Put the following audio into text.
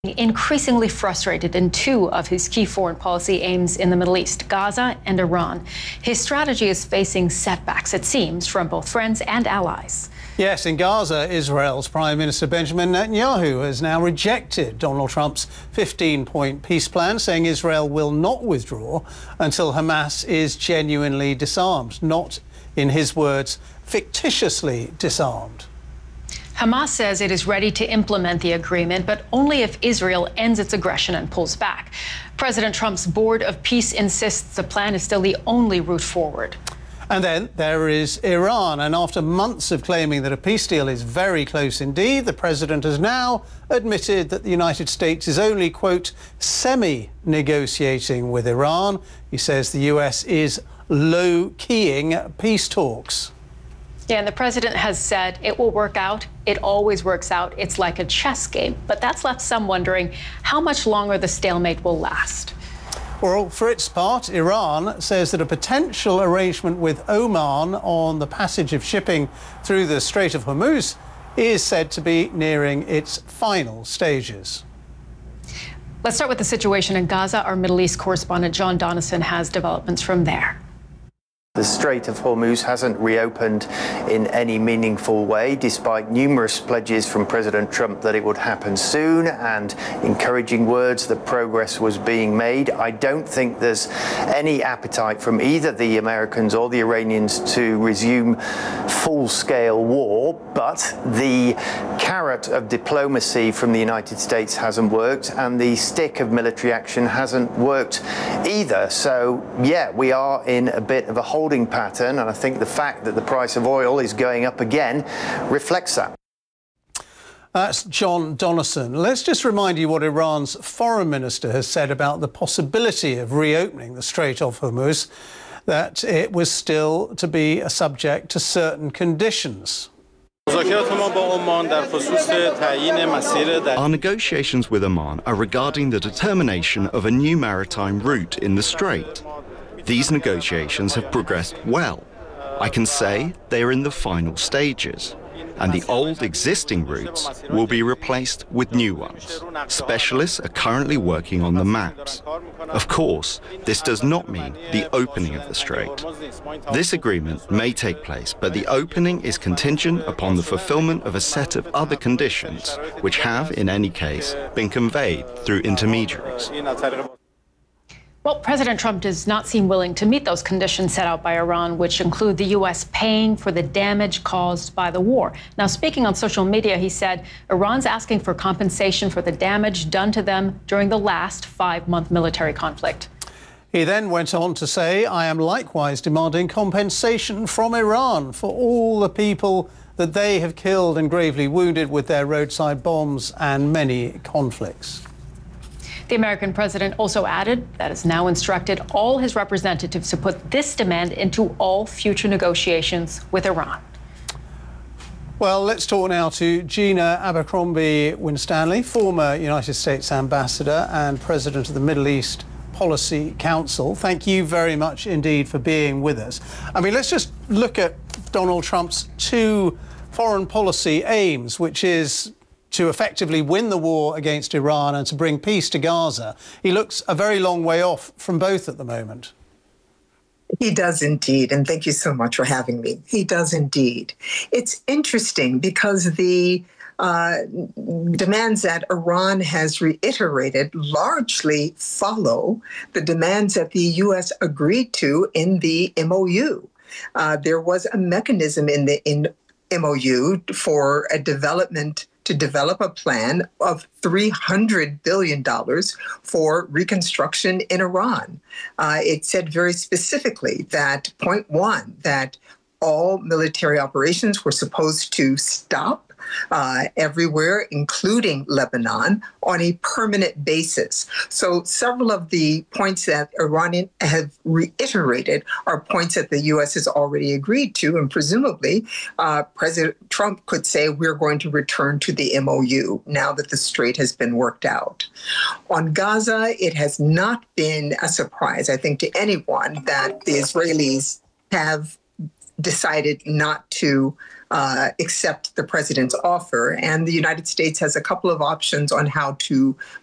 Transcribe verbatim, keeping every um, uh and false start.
Increasingly frustrated in two of his key foreign policy aims in the Middle East, Gaza and Iran. His strategy is facing setbacks, it seems, from both friends and allies. Yes, in Gaza, Israel's Prime Minister Benjamin Netanyahu has now rejected Donald Trump's fifteen-point peace plan, saying Israel will not withdraw until Hamas is genuinely disarmed, not, in his words, fictitiously disarmed. Hamas says it is ready to implement the agreement, but only if Israel ends its aggression and pulls back. President Trump's Board of Peace insists the plan is still the only route forward. And then there is Iran. And after months of claiming that a peace deal is very close indeed, the president has now admitted that the United States is only, quote, semi-negotiating with Iran. He says the U S is low-keying peace talks. Yeah, and the president has said it will work out. It always works out. It's like a chess game. But that's left some wondering how much longer the stalemate will last. Well, for its part, Iran says that a potential arrangement with Oman on the passage of shipping through the Strait of Hormuz is said to be nearing its final stages. Let's start with the situation in Gaza. Our Middle East correspondent John Donison has developments from there. The Strait of Hormuz hasn't reopened in any meaningful way, despite numerous pledges from President Trump that it would happen soon and encouraging words that progress was being made. I don't think there's any appetite from either the Americans or the Iranians to resume full-scale war, but the carrot of diplomacy from the United States hasn't worked, and the stick of military action hasn't worked either. So, yeah, we are in a bit of a hole holding pattern, and I think the fact that the price of oil is going up again reflects that. That's John Donison. Let's just remind you what Iran's foreign minister has said about the possibility of reopening the Strait of Hormuz, that it was still to be a subject to certain conditions. Our negotiations with Oman are regarding the determination of a new maritime route in the strait. These negotiations have progressed well. I can say they are in the final stages, and the old existing routes will be replaced with new ones. Specialists are currently working on the maps. Of course, this does not mean the opening of the strait. This agreement may take place, but the opening is contingent upon the fulfillment of a set of other conditions, which have, in any case, been conveyed through intermediaries. Well, President Trump does not seem willing to meet those conditions set out by Iran, which include the U S paying for the damage caused by the war. Now, speaking on social media, he said Iran's asking for compensation for the damage done to them during the last five-month military conflict. He then went on to say, I am likewise demanding compensation from Iran for all the people that they have killed and gravely wounded with their roadside bombs and many conflicts. The American president also added that has now instructed all his representatives to put this demand into all future negotiations with Iran. Well, let's talk now to Gina Abercrombie Winstanley, former United States ambassador and president of the Middle East Policy Council. Thank you very much indeed for being with us. I mean, let's just look at Donald Trump's two foreign policy aims, which is to effectively win the war against Iran and to bring peace to Gaza. He looks a very long way off from both at the moment. He does indeed, and thank you so much for having me. He does indeed. It's interesting because the uh, demands that Iran has reiterated largely follow the demands that the U S agreed to in the M O U. Uh, there was a mechanism in the in M O U for a development to develop a plan of three hundred billion dollars for reconstruction in Iran. Uh, it said very specifically that, point one, that all military operations were supposed to stop uh, everywhere, including Lebanon, on a permanent basis. So several of the points that Iran have reiterated are points that the U S has already agreed to, and presumably uh, President Trump could say we're going to return to the M O U now that the strait has been worked out. On Gaza, it has not been a surprise, I think, to anyone that the Israelis have decided not to uh, accept the president's offer. And the United States has a couple of options on how to